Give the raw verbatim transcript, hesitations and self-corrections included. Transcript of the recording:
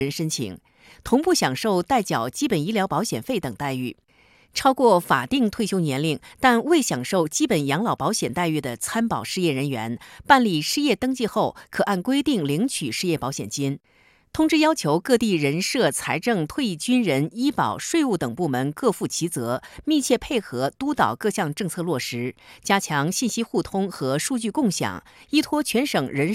人申请，同步享受代缴基本医疗保险费等待遇。超过法定退休年龄但未享受基本养老保险待遇的参保失业人员，办理失业登记后，可按规定领取失业保险金。通知要求各地人社、财政、退役军人、医保、税务等部门各负其责，密切配合督导各项政策落实，加强信息互通和数据共享，依托全省人